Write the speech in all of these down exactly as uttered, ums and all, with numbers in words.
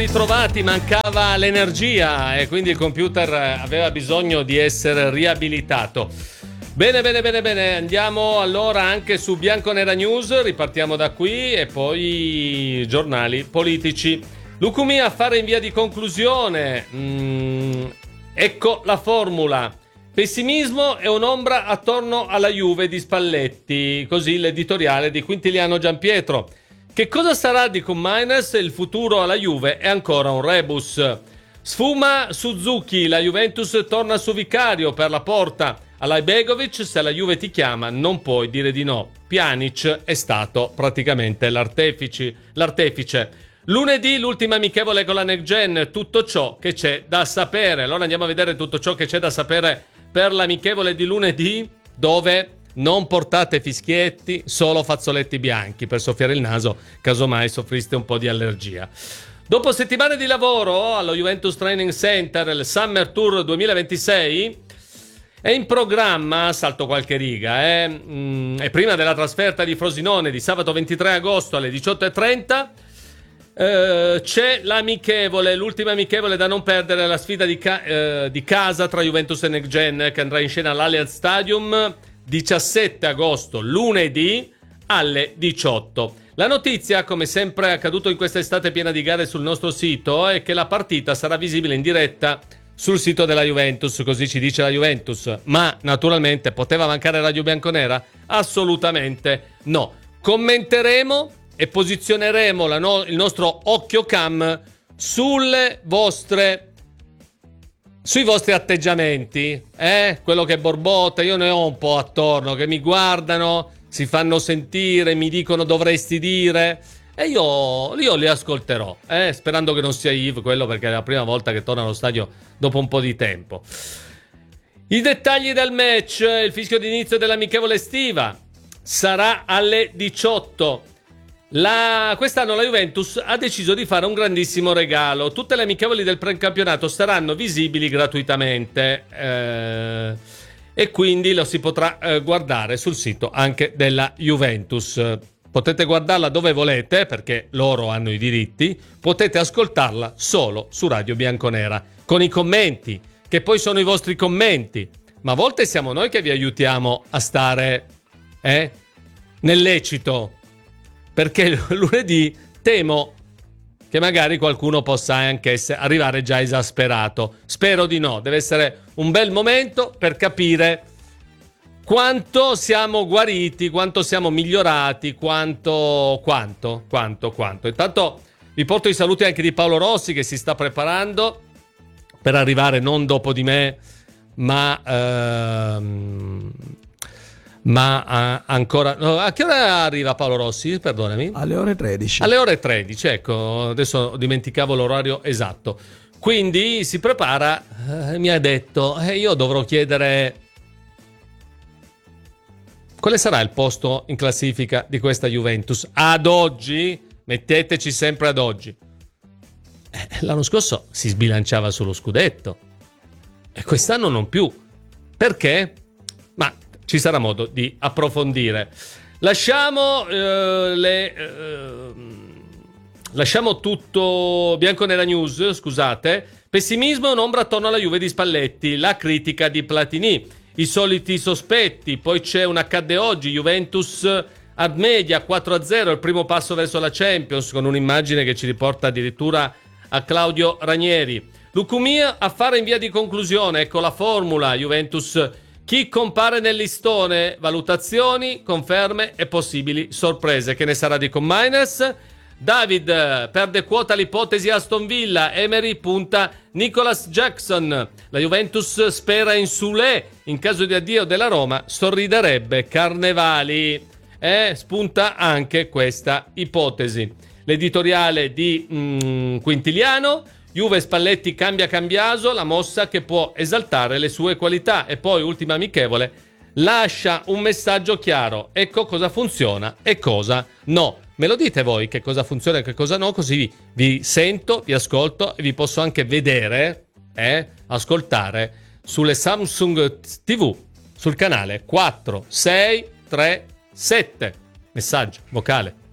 Ritrovati, mancava l'energia e quindi il computer aveva bisogno di essere riabilitato. Bene, bene, bene, bene, andiamo allora anche su Bianconera News, ripartiamo da qui e poi giornali politici. Lucumi a fare in via di conclusione, mm, ecco la formula. Pessimismo e un'ombra attorno alla Juve di Spalletti, così l'editoriale di Quintiliano Giampietro. Che cosa sarà di Koeman? Il futuro alla Juve è ancora un rebus. Sfuma Suzuki, la Juventus torna su Vicario per la porta. Alajbegovic, se la Juve ti chiama non puoi dire di no. Pjanic è stato praticamente l'artefice. l'artefice. Lunedì l'ultima amichevole con la Next Gen, tutto ciò che c'è da sapere. Allora andiamo a vedere tutto ciò che c'è da sapere per l'amichevole di lunedì, dove non portate fischietti, solo fazzoletti bianchi per soffiare il naso, casomai soffriste un po' di allergia. Dopo settimane di lavoro allo Juventus Training Center, il Summer Tour duemilaventisei è in programma, salto qualche riga, eh? mm, e prima della trasferta di Frosinone di sabato ventitré agosto alle diciotto e trenta eh, c'è l'amichevole, l'ultima amichevole da non perdere, la sfida di, ca- eh, di casa tra Juventus e Next Gen, che andrà in scena all'Allianz Stadium diciassette agosto, lunedì alle diciotto. La notizia, come sempre accaduto in questa estate piena di gare sul nostro sito, è che la partita sarà visibile in diretta sul sito della Juventus, così ci dice la Juventus. Ma naturalmente poteva mancare Radio Bianconera? Assolutamente no. Commenteremo e posizioneremo la no- il nostro occhio cam sulle vostre sui vostri atteggiamenti, eh? Quello che borbotta, io ne ho un po' attorno, che mi guardano, si fanno sentire, mi dicono dovresti dire, e io, io li ascolterò, eh? Sperando che non sia Yves quello, perché è la prima volta che torna allo stadio dopo un po' di tempo. I dettagli del match, il fischio d'inizio dell'amichevole estiva sarà alle diciotto. La... Quest'anno la Juventus ha deciso di fare un grandissimo regalo. Tutte le amichevoli del precampionato saranno visibili gratuitamente eh... e quindi lo si potrà eh, guardare sul sito anche della Juventus. Potete guardarla dove volete, perché loro hanno i diritti. Potete ascoltarla solo su Radio Bianconera, con i commenti, che poi sono i vostri commenti. Ma a volte siamo noi che vi aiutiamo a stare eh, nel lecito, perché lunedì temo che magari qualcuno possa anche essere, arrivare già esasperato. Spero di no. Deve essere un bel momento per capire quanto siamo guariti, quanto siamo migliorati, quanto, quanto, quanto, quanto. Intanto vi porto i saluti anche di Paolo Rossi, che si sta preparando per arrivare non dopo di me, ma... Ehm, ma uh, ancora no, a che ora arriva Paolo Rossi? Perdonami. Alle ore tredici. Alle ore tredici, ecco, adesso dimenticavo l'orario esatto. Quindi si prepara, eh, mi ha detto, e eh, io dovrò chiedere quale sarà il posto in classifica di questa Juventus ad oggi. Metteteci sempre ad oggi. Eh, l'anno scorso si sbilanciava sullo scudetto e quest'anno non più. Perché? Ma ci sarà modo di approfondire. Lasciamo eh, le eh, lasciamo tutto Bianconera News, scusate. Pessimismo e un'ombra attorno alla Juve di Spalletti, la critica di Platini, i soliti sospetti, poi c'è un accadde oggi, Juventus ad media quattro a zero, il primo passo verso la Champions, con un'immagine che ci riporta addirittura a Claudio Ranieri. Lucumia a fare in via di conclusione, ecco la formula, Juventus. Chi compare nel listone? Valutazioni, conferme e possibili sorprese. Che ne sarà di Koeman? David perde quota l'ipotesi Aston Villa. Emery punta Nicolas Jackson. La Juventus spera in Sule. In caso di addio della Roma sorriderebbe Carnevali. E spunta anche questa ipotesi. L'editoriale di mm, Quintiliano. Juve Spalletti cambia Cambiaso, la mossa che può esaltare le sue qualità. E poi, ultima amichevole, lascia un messaggio chiaro. Ecco cosa funziona e cosa no. Me lo dite voi che cosa funziona e che cosa no, così vi, vi sento, vi ascolto e vi posso anche vedere, eh, ascoltare sulle Samsung tivù, sul canale quattro sei tre sette. Messaggio vocale.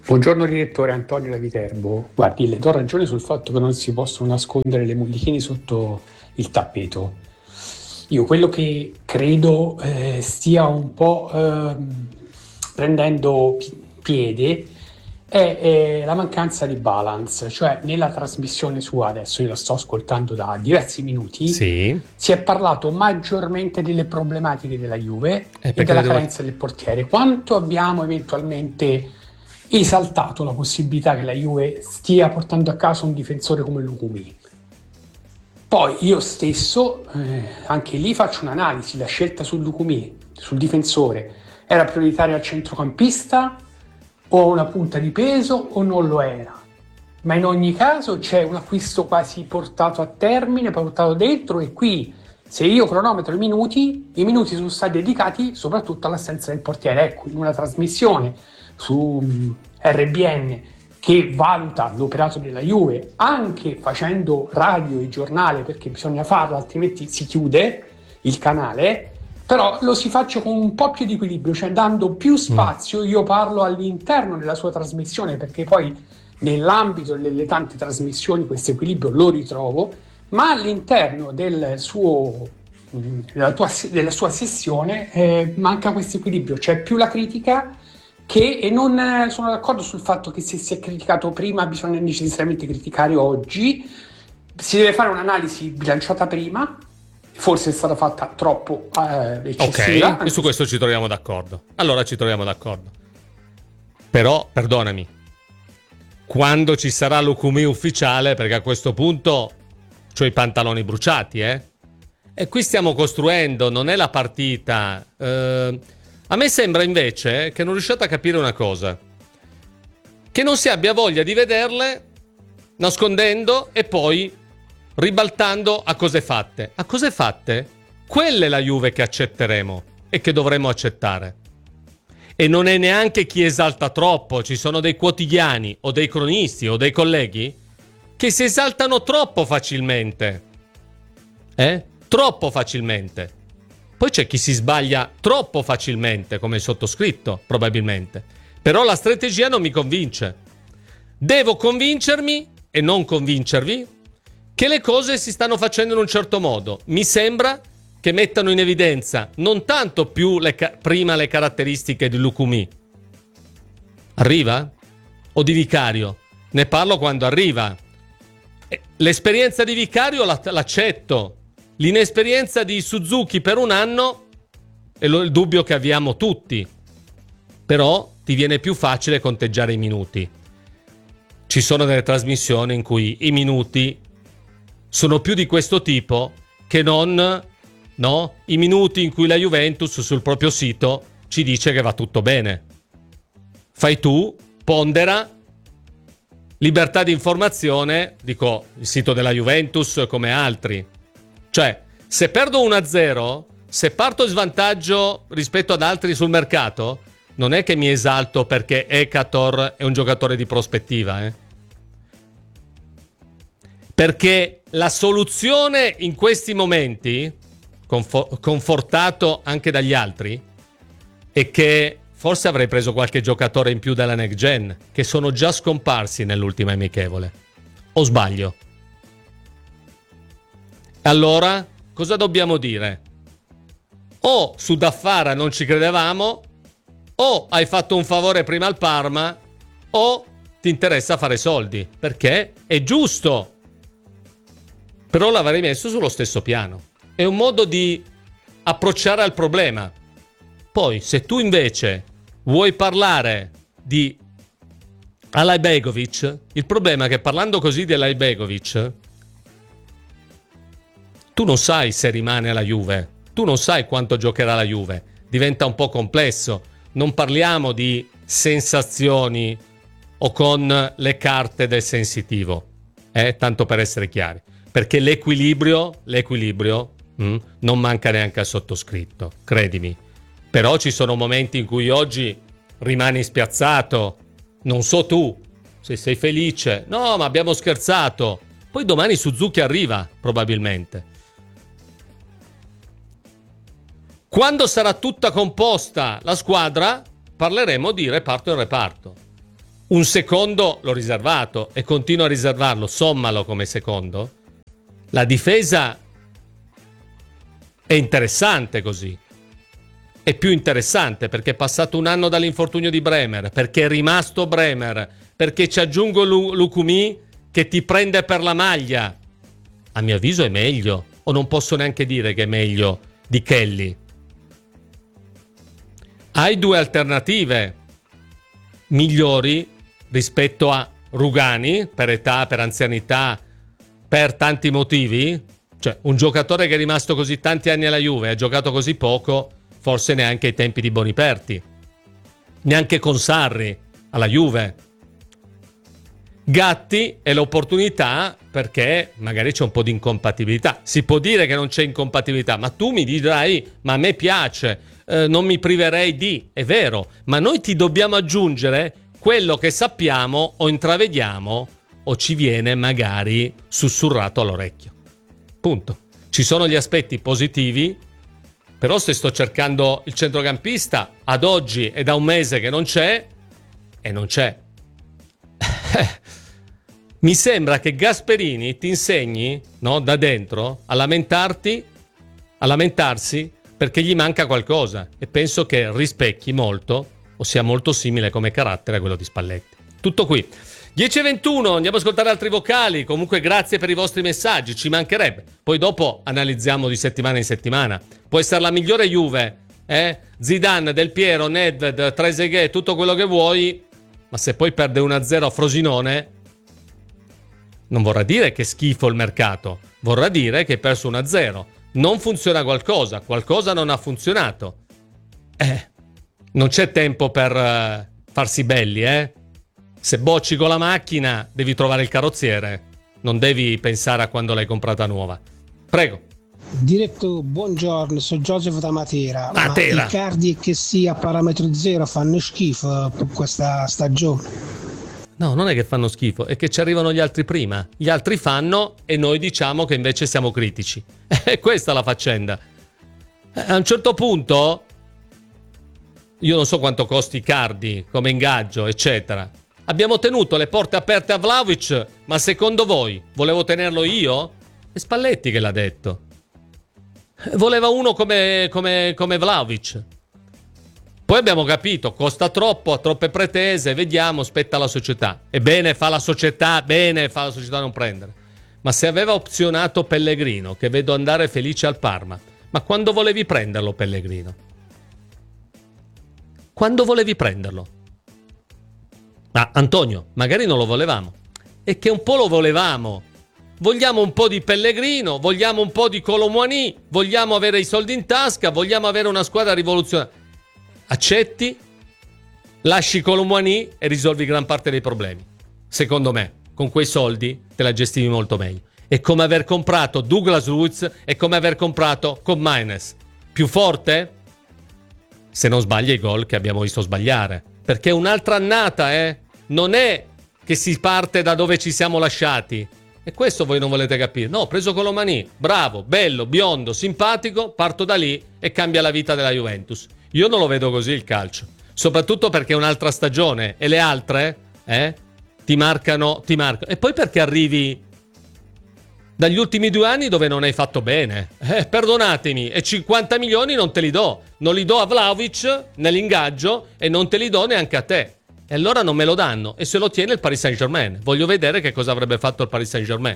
Buongiorno direttore Antonio da Viterbo. Guardi, le do ragione sul fatto che non si possono nascondere le mollichini sotto il tappeto. Io quello che credo eh, stia un po' ehm, prendendo pi- piede è, è la mancanza di balance, cioè nella trasmissione sua, adesso io la sto ascoltando da diversi minuti, Sì. si è parlato maggiormente delle problematiche della Juve Eh, e perché della le devo... carenza del portiere. Quanto abbiamo eventualmente esaltato la possibilità che la Juve stia portando a casa un difensore come Lukumi? Poi io stesso, eh, anche lì faccio un'analisi, la scelta sul Lukumi, sul difensore, era prioritaria al centrocampista o una punta di peso o non lo era? Ma in ogni caso c'è un acquisto quasi portato a termine, portato dentro, e qui se io cronometro i minuti, i minuti sono stati dedicati soprattutto all'assenza del portiere. Ecco, in una trasmissione su mm, R B N che valuta l'operato della Juve anche facendo radio e giornale, perché bisogna farlo altrimenti si chiude il canale, però lo si faccia con un po' più di equilibrio, cioè dando più spazio. Io parlo all'interno della sua trasmissione perché poi nell'ambito delle tante trasmissioni questo equilibrio lo ritrovo, ma all'interno del suo, della, tua, della sua sessione eh, manca questo equilibrio, c'è più la critica che, e non eh, sono d'accordo sul fatto che se si è criticato prima bisogna necessariamente criticare oggi. Si deve fare un'analisi bilanciata prima, forse è stata fatta troppo eh, eccessiva. Ok, e su questo ci troviamo d'accordo. Allora ci troviamo d'accordo. Però, perdonami, quando ci sarà l'Ukumi ufficiale, perché a questo punto c'ho i pantaloni bruciati, eh? E qui stiamo costruendo, non è la partita. Eh, a me sembra invece che non riusciate a capire una cosa. Che non si abbia voglia di vederle nascondendo e poi ribaltando a cose fatte. A cose fatte? Quella è la Juve che accetteremo e che dovremo accettare. E non è neanche chi esalta troppo. Ci sono dei quotidiani o dei cronisti o dei colleghi che si esaltano troppo facilmente. Eh? Troppo facilmente. Poi c'è chi si sbaglia troppo facilmente, come il sottoscritto, probabilmente. Però la strategia non mi convince. Devo convincermi, e non convincervi, che le cose si stanno facendo in un certo modo. Mi sembra che mettano in evidenza non tanto più le ca- prima le caratteristiche di Lukumi. Arriva? O di Vicario? Ne parlo quando arriva. L'esperienza di Vicario la- l'accetto. L'inesperienza di Suzuki per un anno è lo- il dubbio che abbiamo tutti. Però ti viene più facile conteggiare i minuti. Ci sono delle trasmissioni in cui i minuti sono più di questo tipo che non, no, i minuti in cui la Juventus sul proprio sito ci dice che va tutto bene. Fai tu, pondera, libertà di informazione, dico il sito della Juventus come altri. Cioè, se perdo uno a zero, se parto in svantaggio rispetto ad altri sul mercato, non è che mi esalto perché Ekator è un giocatore di prospettiva, eh. Perché la soluzione in questi momenti, confo- confortato anche dagli altri, è che forse avrei preso qualche giocatore in più della next gen, che sono già scomparsi nell'ultima amichevole. O sbaglio? Allora, cosa dobbiamo dire? O su Daffara non ci credevamo, o hai fatto un favore prima al Parma, o ti interessa fare soldi, perché è giusto. Però l'avrei messo sullo stesso piano. È un modo di approcciare al problema. Poi, se tu invece vuoi parlare di Alajbegovic, il problema è che parlando così di Alajbegovic, tu non sai se rimane alla Juve, tu non sai quanto giocherà la Juve, diventa un po' complesso. Non parliamo di sensazioni o con le carte del sensitivo, eh? Tanto per essere chiari. Perché l'equilibrio, l'equilibrio mh, non manca neanche al sottoscritto, credimi. Però ci sono momenti in cui oggi rimani spiazzato. Non so tu, se sei felice. No, ma abbiamo scherzato. Poi domani Suzuki arriva, probabilmente. Quando sarà tutta composta la squadra, parleremo di reparto in reparto. un secondo l'ho riservato e continuo a riservarlo, sommalo come secondo. La difesa è interessante così. È più interessante perché è passato un anno dall'infortunio di Bremer, perché è rimasto Bremer, perché ci aggiungo Lu- Lukumi che ti prende per la maglia. A mio avviso è meglio, o non posso neanche dire che è meglio di Kelly. Hai due alternative migliori rispetto a Rugani, per età, per anzianità, per tanti motivi. Cioè, un giocatore che è rimasto così tanti anni alla Juve, ha giocato così poco, forse neanche ai tempi di Boniperti, neanche con Sarri alla Juve. Gatti è l'opportunità perché magari c'è un po' di incompatibilità. Si può dire che non c'è incompatibilità, ma tu mi dirai, ma a me piace, eh, non mi priverei di, è vero, ma noi ti dobbiamo aggiungere quello che sappiamo o intravediamo o ci viene magari sussurrato all'orecchio. Punto. Ci sono gli aspetti positivi, però se sto cercando il centrocampista ad oggi è da un mese che non c'è e non c'è. Mi sembra che Gasperini ti insegni, no, da dentro a lamentarti, a lamentarsi perché gli manca qualcosa, e penso che rispecchi molto o sia molto simile come carattere a quello di Spalletti. Tutto qui. dieci e ventuno, andiamo ad ascoltare altri vocali. Comunque grazie per i vostri messaggi, ci mancherebbe. Poi dopo analizziamo di settimana in settimana. Può essere la migliore Juve, eh? Zidane, Del Piero, Nedved, Trezeguet, tutto quello che vuoi, ma se poi perde uno a zero a Frosinone, non vorrà dire che è schifo il mercato, vorrà dire che hai perso uno a zero. Non funziona qualcosa, qualcosa non ha funzionato. Eh, non c'è tempo per uh, farsi belli, eh? Se bocci con la macchina, devi trovare il carrozziere. Non devi pensare a quando l'hai comprata nuova. Prego. Diretto, buongiorno, sono Joseph da Matera. Matera. Ma i Icardi che sia a parametro zero fanno schifo per questa stagione? No, non è che fanno schifo, è che ci arrivano gli altri prima. Gli altri fanno e noi diciamo che invece siamo critici. È questa la faccenda. A un certo punto, io non so quanto costi Icardi come ingaggio, eccetera. Abbiamo tenuto le porte aperte a Vlahovic, ma secondo voi volevo tenerlo io? È Spalletti che l'ha detto. Voleva uno come, come, come Vlahovic. Poi abbiamo capito, costa troppo, ha troppe pretese, vediamo, spetta la società. E bene fa la società, bene fa la società a non prendere. Ma se aveva opzionato Pellegrino, che vedo andare felice al Parma, ma quando volevi prenderlo Pellegrino? Quando volevi prenderlo? Ah, Antonio, magari non lo volevamo. È che un po' lo volevamo. Vogliamo un po' di Pellegrino, vogliamo un po' di Colomouani, vogliamo avere i soldi in tasca, vogliamo avere una squadra rivoluzionaria. Accetti, lasci Colomouani e risolvi gran parte dei problemi. Secondo me, con quei soldi te la gestivi molto meglio. È come aver comprato Douglas Luiz, è come aver comprato con Maines. Più forte? Se non sbaglia i gol che abbiamo visto sbagliare. Perché è un'altra annata, eh? Non è che si parte da dove ci siamo lasciati. E questo voi non volete capire. No, ho preso Colomani, bravo, bello, biondo, simpatico, parto da lì e cambia la vita della Juventus. Io non lo vedo così il calcio. Soprattutto perché è un'altra stagione e le altre, eh, ti marcano, ti marcano. E poi perché arrivi dagli ultimi due anni dove non hai fatto bene. Eh, perdonatemi, e cinquanta milioni non te li do. Non li do a Vlahovic nell'ingaggio e non te li do neanche a te. E allora non me lo danno e se lo tiene il Paris Saint-Germain. Voglio vedere che cosa avrebbe fatto il Paris Saint-Germain.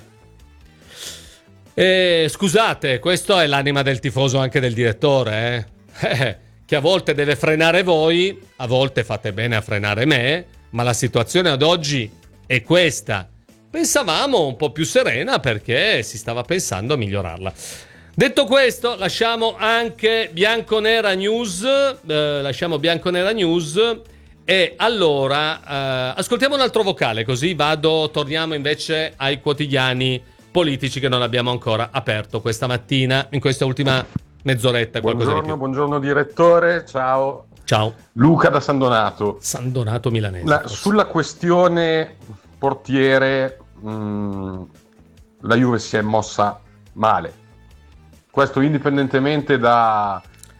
E, scusate, questa è l'anima del tifoso anche del direttore, eh? Eh, che a volte deve frenare voi, a volte fate bene a frenare me, ma la situazione ad oggi è questa. Pensavamo un po' più serena perché si stava pensando a migliorarla. Detto questo, lasciamo anche Bianconera News, eh, lasciamo Bianconera News e allora eh, ascoltiamo un altro vocale, così vado, torniamo invece ai quotidiani politici che non abbiamo ancora aperto questa mattina, in questa ultima mezz'oretta. Buongiorno, buongiorno direttore, ciao. Ciao. Luca da San Donato. San Donato milanese. La, sulla questione portiere, mh, la Juve si è mossa male. Questo indipendentemente da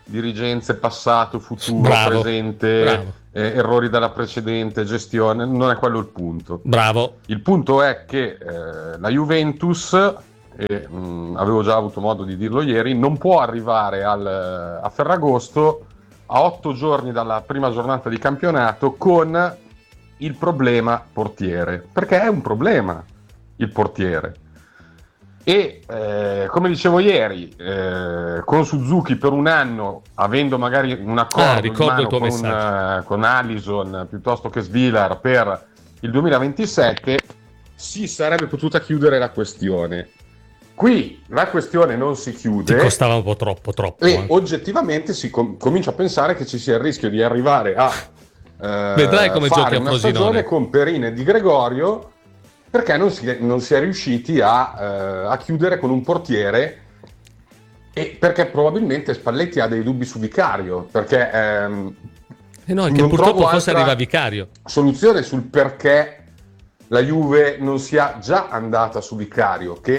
dirigenze passato, futuro, Bravo, presente, bravo. eh, errori della precedente gestione, non è quello il punto. Bravo. Il punto è che eh, la Juventus, e mh, avevo già avuto modo di dirlo ieri, non può arrivare al, a Ferragosto a otto giorni dalla prima giornata di campionato con il problema portiere, perché è un problema il portiere. E eh, come dicevo ieri, eh, con Suzuki per un anno, avendo magari un accordo Ah, in ricordo mano il tuo con, messaggio. eh, con Alisson piuttosto che Svilar per il duemilaventisette, si sarebbe potuta chiudere la questione. Qui la questione non si chiude. Ti costava un po' troppo, troppo. E eh. oggettivamente si com- comincia a pensare che ci sia il rischio di arrivare a eh, Vedrai come giochi fare a una Frosinone. stagione con Perin e Di Gregorio, perché non si è, non si è riusciti a, eh, a chiudere con un portiere, e perché probabilmente Spalletti ha dei dubbi su Vicario, perché ehm, Eh no, è che non purtroppo trovo forse altra arriva Vicario. soluzione sul perché la Juve non sia già andata su Vicario, che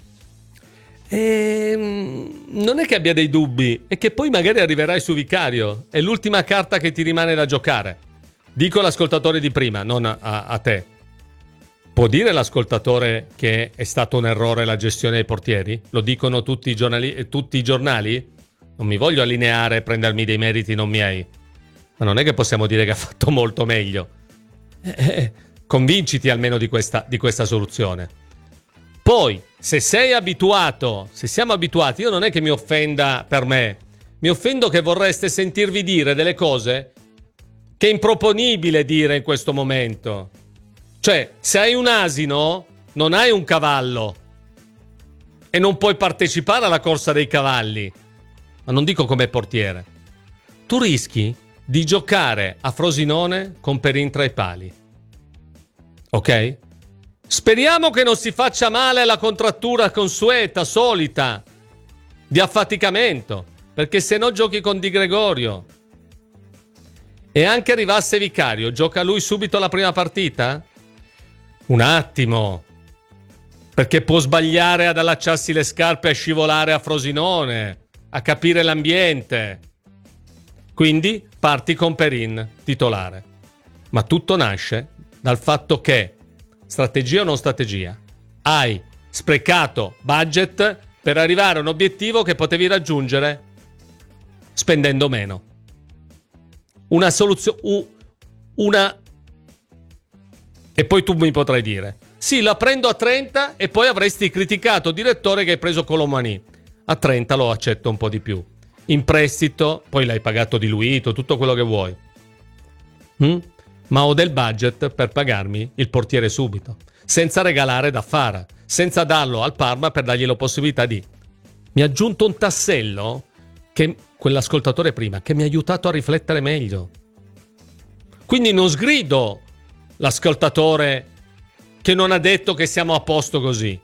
Ehm, non è che abbia dei dubbi, è che poi magari arriverai su Vicario. È l'ultima carta che ti rimane da giocare. Dico l'ascoltatore di prima, non a, a te. Può dire l'ascoltatore che è stato un errore la gestione dei portieri? Lo dicono tutti i giornali, tutti i giornali? Non mi voglio allineare e prendermi dei meriti non miei. Ma non è che possiamo dire che ha fatto molto meglio. Eh, eh, convinciti almeno di questa, di questa soluzione. Poi, se sei abituato, se siamo abituati, io non è che mi offenda per me, mi offendo che vorreste sentirvi dire delle cose che è improponibile dire in questo momento. Cioè, se hai un asino, non hai un cavallo e non puoi partecipare alla corsa dei cavalli. Ma non dico come portiere. Tu rischi di giocare a Frosinone con Perin tra i pali. Ok? Speriamo che non si faccia male la contrattura consueta, solita, di affaticamento, perché se no giochi con Di Gregorio. E anche arrivasse Vicario, gioca lui subito la prima partita? Un attimo, perché può sbagliare ad allacciarsi le scarpe e a scivolare a Frosinone, a capire l'ambiente. Quindi parti con Perin, titolare. Ma tutto nasce dal fatto che, strategia o non strategia, hai sprecato budget per arrivare a un obiettivo che potevi raggiungere spendendo meno. Una soluzione, una... E poi tu mi potrai dire, sì, la prendo a trenta e poi avresti criticato il direttore che hai preso Colomani. A trenta lo accetto un po' di più. In prestito, poi l'hai pagato diluito, tutto quello che vuoi. Mm? Ma ho del budget per pagarmi il portiere subito, senza regalare da Fara, senza darlo al Parma per dargli la possibilità di... Mi ha aggiunto un tassello, che quell'ascoltatore prima, che mi ha aiutato a riflettere meglio. Quindi non sgrido l'ascoltatore che non ha detto che siamo a posto così.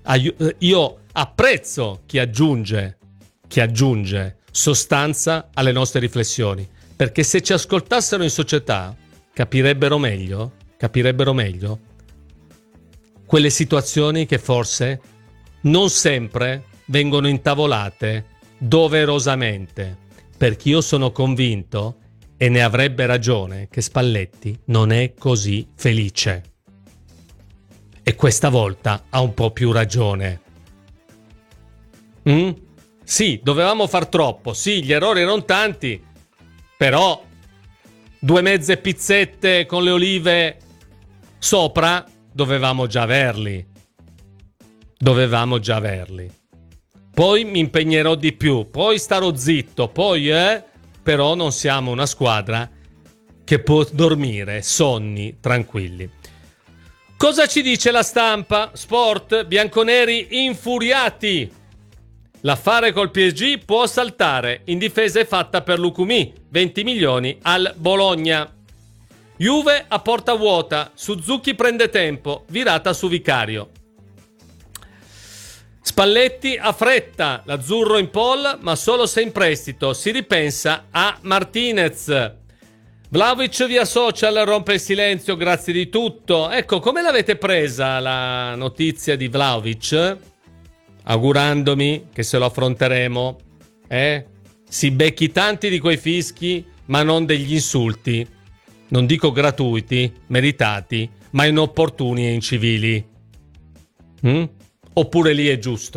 Io apprezzo chi aggiunge, chi aggiunge sostanza alle nostre riflessioni, perché se ci ascoltassero in società capirebbero meglio, capirebbero meglio quelle situazioni che forse non sempre vengono intavolate doverosamente, perché io sono convinto, e ne avrebbe ragione, che Spalletti non è così felice. E questa volta ha un po' più ragione. Mm? Sì, dovevamo far troppo, sì, gli errori erano tanti, però due mezze pizzette con le olive sopra dovevamo già averli. Dovevamo già averli. Poi mi impegnerò di più, poi starò zitto, poi eh, però non siamo una squadra che può dormire sonni tranquilli. Cosa ci dice la stampa? Sport, bianconeri infuriati. L'affare col P S G può saltare, in difesa è fatta per Lucumí, venti milioni al Bologna. Juve a porta vuota, Suzuki prende tempo, virata su Vicario. Spalletti ha fretta, l'azzurro in pole, ma solo se in prestito, si ripensa a Martinez. Vlahovic via social rompe il silenzio, grazie di tutto. Ecco, come l'avete presa la notizia di Vlahovic? Augurandomi che se lo affronteremo, eh? si becchi tanti di quei fischi, ma non degli insulti, non dico gratuiti, meritati, ma inopportuni e incivili. Mm? Oppure lì è giusto?